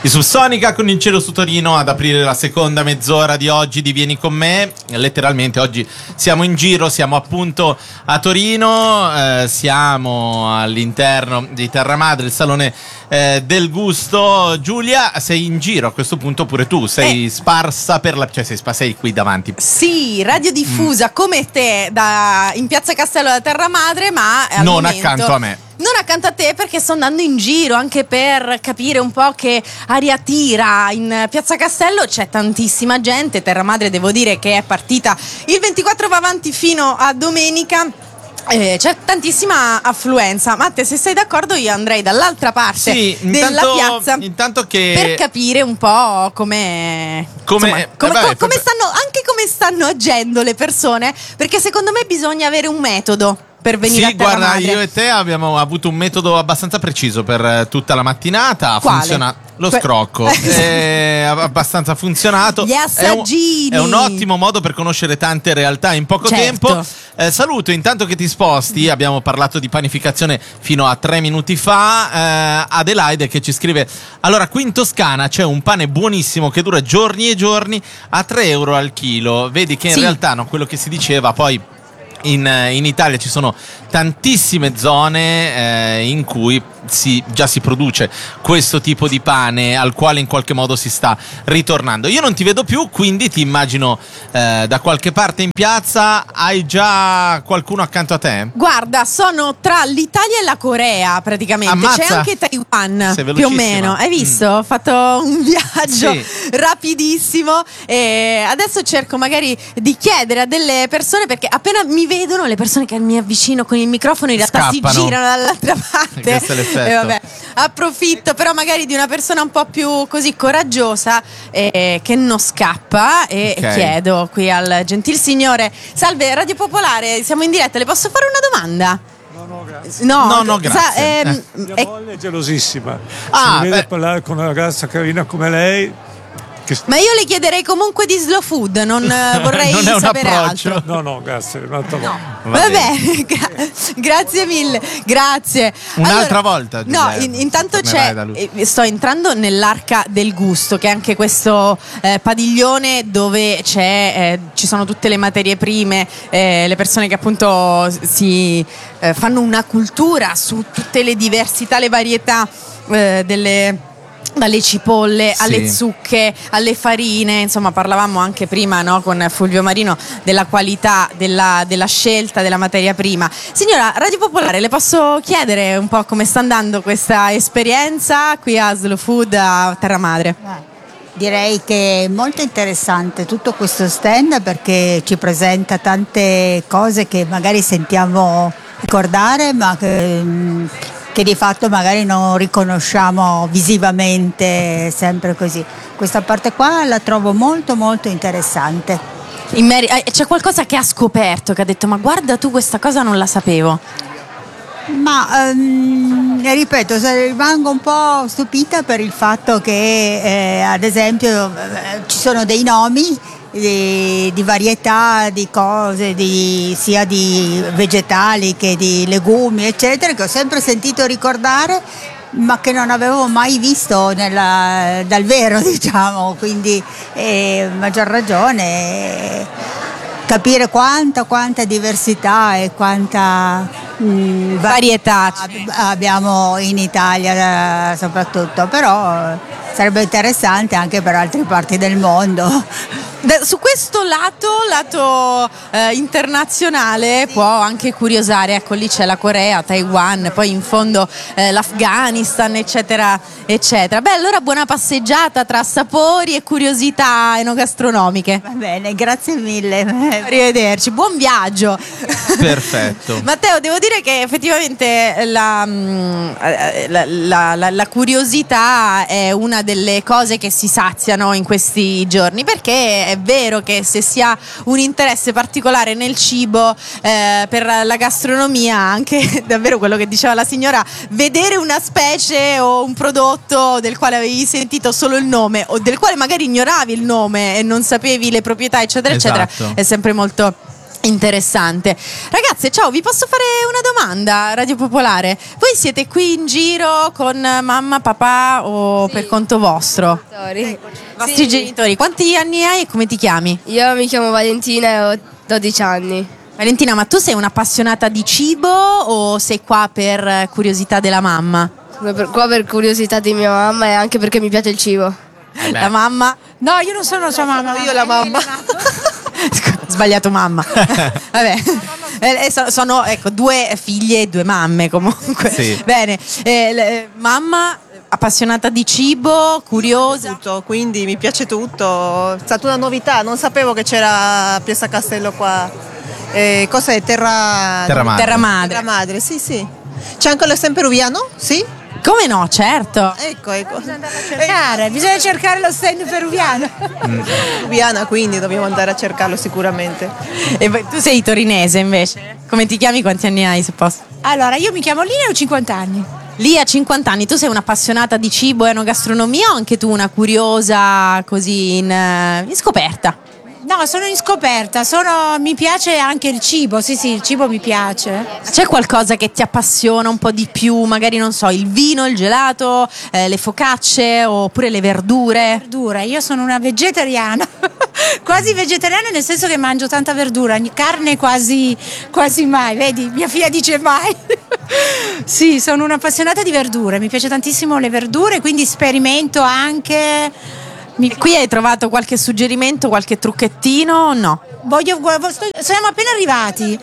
Di Subsonica con Il cielo su Torino ad aprire la seconda mezz'ora di oggi di Vieni con me. Letteralmente oggi siamo in giro, siamo appunto a Torino, siamo all'interno di Terra Madre, il salone del gusto. Giulia, sei in giro a questo punto pure tu, sei sparsa per la... cioè sei qui davanti. Sì, radiodiffusa come te in Piazza Castello da Terra Madre, ma al non momento... accanto a me. Non accanto a te, perché sto andando in giro anche per capire un po' che aria tira in Piazza Castello. C'è tantissima gente. Terra Madre devo dire che è partita il 24, va avanti fino a domenica. C'è tantissima affluenza. Matte, se sei d'accordo io andrei dall'altra parte della piazza per capire un po' come stanno agendo le persone, perché secondo me bisogna avere un metodo per venire a Terra Madre. Madre. Io e te abbiamo avuto un metodo abbastanza preciso per tutta la mattinata. Quale? Funziona lo scrocco. È abbastanza funzionato. Gli assaggini. È un ottimo modo per conoscere tante realtà in poco tempo. Saluto intanto che ti sposti. Abbiamo parlato di panificazione fino a 3 minuti fa. Adelaide che ci scrive: allora, qui in Toscana c'è un pane buonissimo che dura giorni e giorni a 3 euro al chilo. Vedi che in realtà quello che si diceva poi in Italia ci sono tantissime zone in cui già si produce questo tipo di pane al quale in qualche modo si sta ritornando. Io non ti vedo più, quindi ti immagino da qualche parte in piazza. Hai già qualcuno accanto a te? Guarda, sono tra l'Italia e la Corea praticamente. Ammazza. C'è anche Taiwan più o meno. Hai visto? Ho fatto un viaggio rapidissimo e adesso cerco magari di chiedere a delle persone, perché appena mi vedono le persone che mi avvicino con il microfono in realtà si girano dall'altra parte. Vabbè, approfitto però magari di una persona un po' più così coraggiosa che non scappa e chiedo qui al gentil signore: salve, Radio Popolare, siamo in diretta, le posso fare una domanda? No, grazie. No, grazie. Mia moglie è gelosissima. Se mi vede parlare con una ragazza carina come lei. Ma io le chiederei comunque di slow food, non vorrei non sapere altro. No, grazie. Un'altra volta. Vabbè, grazie mille, grazie. Un'altra volta. No, intanto sto entrando nell'Arca del Gusto, che è anche questo padiglione dove ci sono tutte le materie prime, le persone che appunto si fanno una cultura su tutte le diversità, le varietà dalle cipolle alle zucche, alle farine, insomma parlavamo anche prima con Fulvio Marino della qualità, della scelta della materia prima. Signora, Radio Popolare, le posso chiedere un po' come sta andando questa esperienza qui a Slow Food a Terra Madre? Direi che è molto interessante tutto questo stand, perché ci presenta tante cose che magari sentiamo ricordare, ma che di fatto magari non riconosciamo visivamente sempre così. Questa parte qua la trovo molto molto interessante. C'è qualcosa che ha scoperto, che ha detto: ma guarda tu, questa cosa non la sapevo? Ma ripeto, rimango un po' stupita per il fatto che ad esempio ci sono dei nomi di varietà di cose, sia di vegetali che di legumi eccetera, che ho sempre sentito ricordare ma che non avevo mai visto dal vero, diciamo, quindi maggior ragione capire quanta diversità e quanta varietà abbiamo in Italia soprattutto, però sarebbe interessante anche per altre parti del mondo. Su questo lato internazionale può anche curiosare, ecco, lì c'è la Corea, Taiwan, poi in fondo l'Afghanistan eccetera eccetera. Beh, allora buona passeggiata tra sapori e curiosità enogastronomiche. Va bene, grazie mille. Arrivederci, buon viaggio. Perfetto. Matteo, devo dire che effettivamente la curiosità è una delle cose che si saziano in questi giorni, perché è vero che se si ha un interesse particolare nel cibo, per la gastronomia, anche davvero quello che diceva la signora, vedere una specie o un prodotto del quale avevi sentito solo il nome o del quale magari ignoravi il nome e non sapevi le proprietà eccetera eccetera, è sempre molto Interessante. Ragazze, ciao, vi posso fare una domanda, Radio Popolare? Voi siete qui in giro con mamma, papà o per conto vostro? I vostri genitori. Quanti anni hai e come ti chiami? Io mi chiamo Valentina e ho 12 anni. Valentina, ma tu sei un'appassionata di cibo o sei qua per curiosità della mamma? Sono qua per curiosità di mia mamma e anche perché mi piace il cibo. La mamma? No, io non sono sua mamma. Io la mamma. Sbagliato mamma. Vabbè. Sono ecco 2 figlie e 2 mamme comunque. Sì. Bene. Mamma appassionata di cibo, curiosa. Tutto, quindi mi piace tutto. È stata una novità, non sapevo che c'era Piazza Castello qua. Cos'è? Terra Madre. Terra Madre, sì. C'è anche lo stand peruviano? Sì? Come no, certo. Ecco. Bisogna cercare lo stand peruviano. Peruviana, quindi dobbiamo andare a cercarlo sicuramente. E tu sei torinese invece? Come ti chiami? Quanti anni hai, se posso? Allora, io mi chiamo Lina e ho 50 anni. Lì a 50 anni, tu sei un'appassionata di cibo e enogastronomia o anche tu una curiosa così in scoperta? No, sono in scoperta, mi piace anche il cibo, sì, il cibo mi piace. C'è qualcosa che ti appassiona un po' di più, magari non so, il vino, il gelato, le focacce oppure le verdure? Verdura, io sono una vegetariana, quasi vegetariana nel senso che mangio tanta verdura, carne quasi mai, vedi, mia figlia dice mai. Sì, sono un'appassionata di verdure, mi piace tantissimo le verdure, quindi sperimento anche. Qui hai trovato qualche suggerimento, qualche trucchettino o no? Siamo appena arrivati.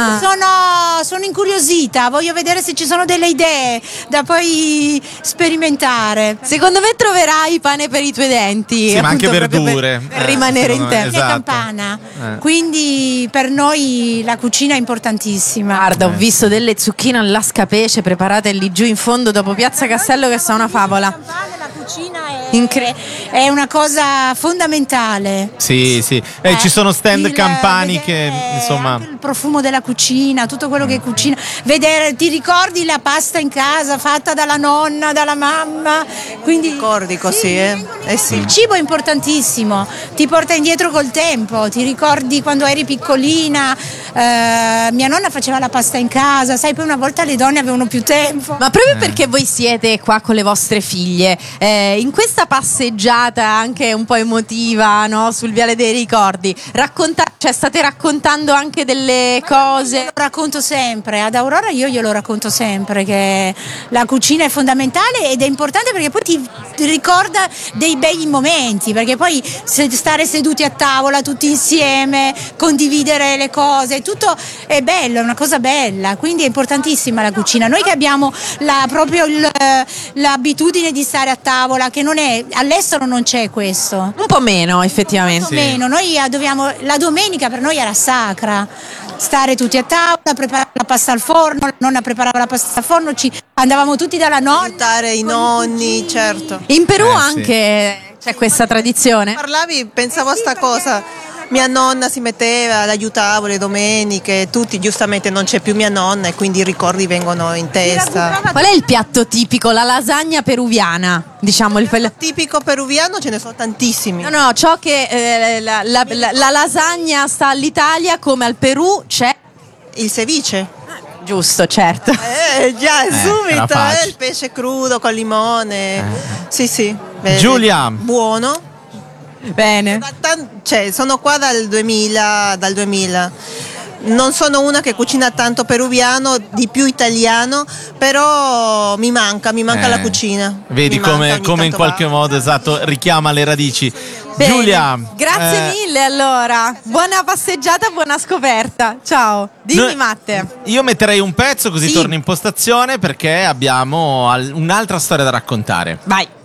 Sono incuriosita, voglio vedere se ci sono delle idee da poi sperimentare. Secondo me troverai pane per i tuoi denti. Sì, ma anche verdure. Per rimanere in tempo. Esatto. Campana. Quindi per noi la cucina è importantissima. Guarda, ho visto delle zucchine all'ascapece preparate lì giù in fondo dopo Piazza Castello che sono una favola. La cucina è una cosa fondamentale. Sì. Ci sono stand campani che insomma. Anche il profumo della cucina, tutto quello che cucina. Vedere, ti ricordi la pasta in casa fatta dalla nonna, dalla mamma? Quindi Ricordi così, sì. Il cibo è importantissimo, ti porta indietro col tempo, ti ricordi quando eri piccolina, mia nonna faceva la pasta in casa, sai, poi una volta le donne avevano più tempo. Ma proprio perché voi siete qua con le vostre figlie, in questa passeggiata anche un po' emotiva, no? Sul Viale dei Ricordi, state raccontando anche delle cose? Lo racconto sempre, ad Aurora io glielo racconto sempre che la cucina è fondamentale ed è importante perché poi ti ricorda dei bei momenti, perché poi stare seduti a tavola tutti insieme, condividere le cose, tutto è bello, è una cosa bella, quindi è importantissima la cucina. Noi che abbiamo proprio l'abitudine di stare a tavola, che non è, all'estero non c'è questo. Un po' meno effettivamente. Meno, noi la domenica per noi era sacra, stare tutti a tavola, preparare la pasta al forno, la nonna preparava la pasta al forno, ci andavamo tutti dalla nonna, aiutare i nonni, certo. In Perù anche c'è questa tradizione? Parlavi, pensavo a sta cosa. Mia nonna si metteva, l'aiutavo le domeniche, tutti, giustamente non c'è più mia nonna e quindi i ricordi vengono in testa. Qual è il piatto tipico, la lasagna peruviana? Diciamo il tipico peruviano ce ne sono tantissimi. No, ciò che la lasagna sta all'Italia, come al Perù c'è il ceviche. Giusto, certo. Già, subito, il pesce crudo con limone. Sì. Giulia. Buono. Bene. Sono qua dal 2000. Non sono una che cucina tanto peruviano, di più italiano, però mi manca la cucina. Vedi come in qualche modo, esatto, richiama le radici. Bene. Giulia, grazie mille allora. Buona passeggiata, buona scoperta. Ciao. Dimmi Matte. Io metterei un pezzo così torno in postazione perché abbiamo un'altra storia da raccontare. Vai.